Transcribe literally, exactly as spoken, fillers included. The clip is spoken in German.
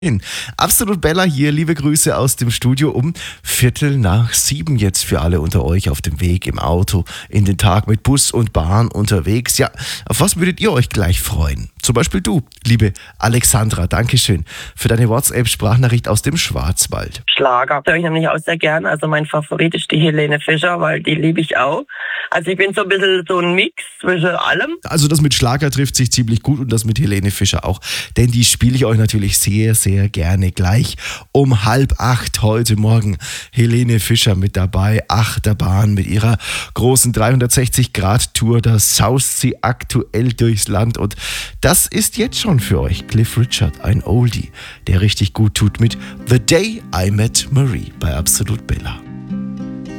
Absolut Bella hier, liebe Grüße aus dem Studio um Viertel nach sieben jetzt für alle unter euch auf dem Weg im Auto, in den Tag mit Bus und Bahn unterwegs. Ja, auf was würdet ihr euch gleich freuen? Zum Beispiel du, liebe Alexandra, Dankeschön für deine WhatsApp-Sprachnachricht aus dem Schwarzwald. Schlager höre ich nämlich auch sehr gern. Also mein Favorit ist die Helene Fischer, weil die liebe ich auch. Also ich bin so ein bisschen so ein Mix zwischen allem. Also das mit Schlager trifft sich ziemlich gut und das mit Helene Fischer auch, denn die spiele ich euch natürlich sehr, sehr gerne gleich um halb acht heute Morgen. Helene Fischer mit dabei, Achterbahn mit ihrer großen dreihundertsechzig Grad Tour, da saust sie aktuell durchs Land und das ist jetzt schon für euch Cliff Richard, ein Oldie, der richtig gut tut mit The Day I Met Marie bei Absolut Bella.